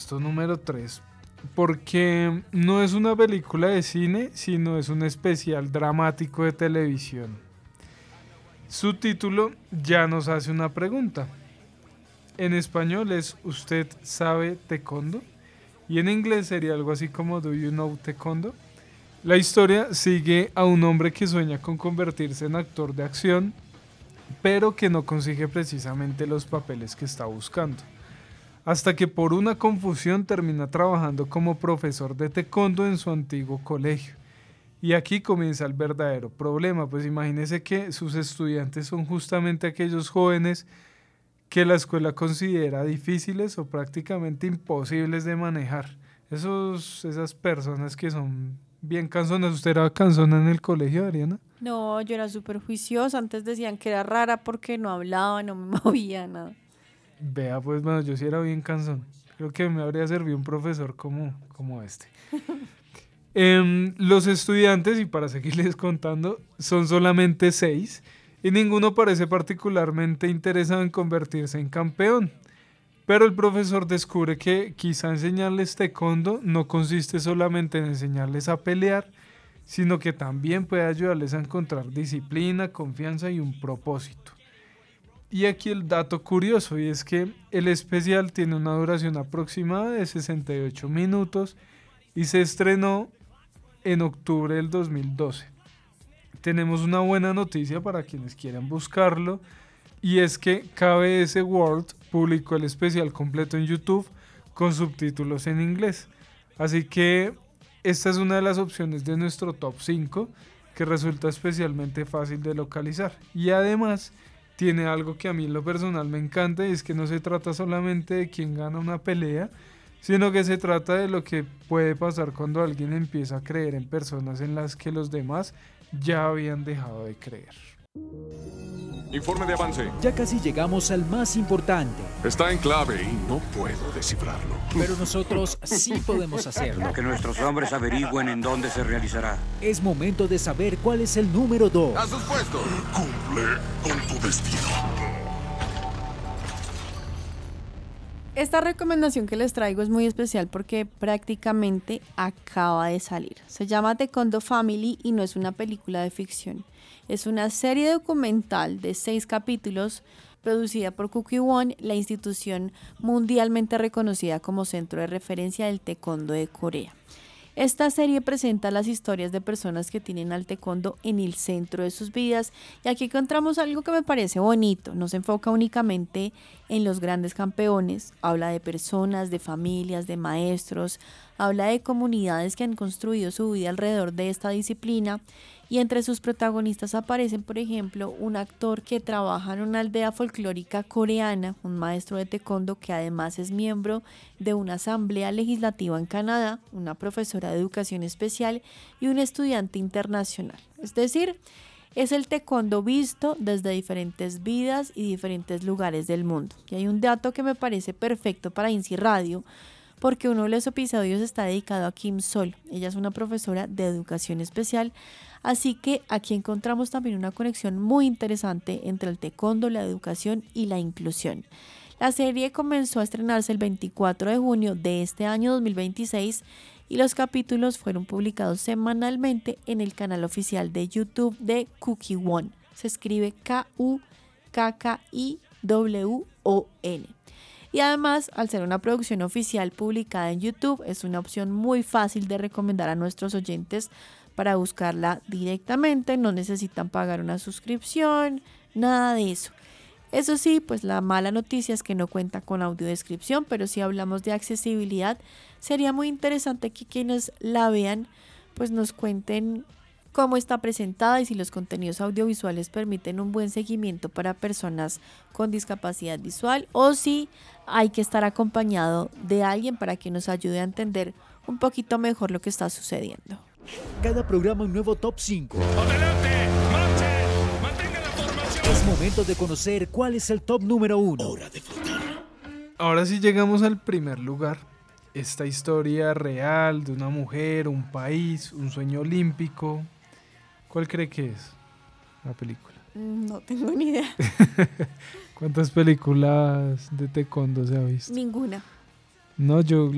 puesto número 3, porque no es una película de cine, sino es un especial dramático de televisión. Su título ya nos hace una pregunta. En español es ¿Usted sabe taekwondo? Y en inglés sería algo así como ¿Do you know taekwondo? La historia sigue a un hombre que sueña con convertirse en actor de acción, pero que no consigue precisamente los papeles que está buscando. Hasta que por una confusión termina trabajando como profesor de taekwondo en su antiguo colegio. Y aquí comienza el verdadero problema, pues imagínese que sus estudiantes son justamente aquellos jóvenes que la escuela considera difíciles o prácticamente imposibles de manejar. Esas personas que son bien canzonas. ¿Usted era cansona en el colegio, Ariana? No, yo era súper juiciosa. Antes decían que era rara porque no hablaba, no me movía, nada. Vea, pues, bueno, yo sí era bien cansón. Creo que me habría servido un profesor como este. Los estudiantes, y para seguirles contando, son solamente 6 y ninguno parece particularmente interesado en convertirse en campeón. Pero el profesor descubre que quizá enseñarles taekwondo no consiste solamente en enseñarles a pelear, sino que también puede ayudarles a encontrar disciplina, confianza y un propósito. Y aquí el dato curioso, y es que el especial tiene una duración aproximada de 68 minutos y se estrenó en octubre del 2012. Tenemos una buena noticia para quienes quieran buscarlo, y es que KBS World publicó el especial completo en YouTube con subtítulos en inglés. Así que esta es una de las opciones de nuestro top 5 que resulta especialmente fácil de localizar. Y además tiene algo que a mí en lo personal me encanta, y es que no se trata solamente de quién gana una pelea, sino que se trata de lo que puede pasar cuando alguien empieza a creer en personas en las que los demás ya habían dejado de creer. Informe de avance. Ya casi llegamos al más importante. Está en clave y no puedo descifrarlo. Pero nosotros sí podemos hacerlo. Que nuestros hombres averigüen en dónde se realizará. Es momento de saber cuál es el número 2. ¡A sus puestos! Cumple con tu destino. Esta recomendación que les traigo es muy especial porque prácticamente acaba de salir. Se llama Taekwondo Family y no es una película de ficción. Es una serie documental de 6 capítulos producida por Kukkiwon, la institución mundialmente reconocida como centro de referencia del taekwondo de Corea. Esta serie presenta las historias de personas que tienen al taekwondo en el centro de sus vidas, y aquí encontramos algo que me parece bonito. No se enfoca únicamente en los grandes campeones, habla de personas, de familias, de maestros, habla de comunidades que han construido su vida alrededor de esta disciplina. Y entre sus protagonistas aparecen, por ejemplo, un actor que trabaja en una aldea folclórica coreana, un maestro de taekwondo que además es miembro de una asamblea legislativa en Canadá, una profesora de educación especial y un estudiante internacional. Es decir, es el taekwondo visto desde diferentes vidas y diferentes lugares del mundo. Y hay un dato que me parece perfecto para INSI Radio, porque uno de los episodios está dedicado a Kim Sol. Ella es una profesora de educación especial, así que aquí encontramos también una conexión muy interesante entre el taekwondo, la educación y la inclusión. La serie comenzó a estrenarse el 24 de junio de este año 2026 y los capítulos fueron publicados semanalmente en el canal oficial de YouTube de Kukkiwon. Se escribe Kukkiwon. Y además, al ser una producción oficial publicada en YouTube, es una opción muy fácil de recomendar a nuestros oyentes para buscarla directamente. No necesitan pagar una suscripción, nada de eso. Eso sí, pues la mala noticia es que no cuenta con audiodescripción, pero si hablamos de accesibilidad, sería muy interesante que quienes la vean pues nos cuenten cómo está presentada y si los contenidos audiovisuales permiten un buen seguimiento para personas con discapacidad visual, o si hay que estar acompañado de alguien para que nos ayude a entender un poquito mejor lo que está sucediendo. Cada programa un nuevo top 5. ¡Adelante! ¡Marchen! ¡Mantengan la formación! Es momento de conocer cuál es el top número 1. Hora de flotar. Ahora sí llegamos al primer lugar. Esta historia real de una mujer, un país, un sueño olímpico. ¿Cuál cree que es la película? No tengo ni idea. ¿Cuántas películas de taekwondo se ha visto? Ninguna. No, yo